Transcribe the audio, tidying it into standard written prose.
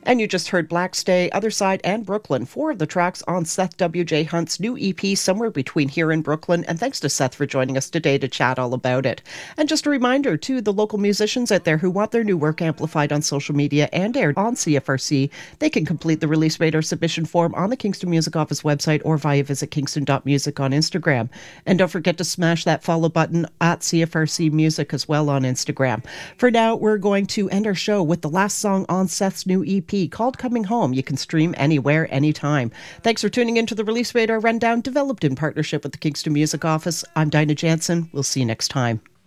And you just heard Black Stay, Other Side, and Brooklyn, four of the tracks on Seth W.J. Hunt's new EP, Somewhere Between Here and Brooklyn. And thanks to Seth for joining us today to chat all about it. And just a reminder to the local musicians out there who want their new work amplified on social media and aired on CFRC, they can complete the release radar submission form on the Kingston Music Office website or via visit kingston.music on Instagram. And don't forget to smash that follow button at CFRC Music as well on Instagram. For now, we're going to end our show with the last song on Seth's new EP called Coming Home. You can stream anywhere, anytime. Thanks for tuning into the Release Radar Rundown, developed in partnership with the Kingston Music Office. I'm Dinah Jansen. We'll see you next time.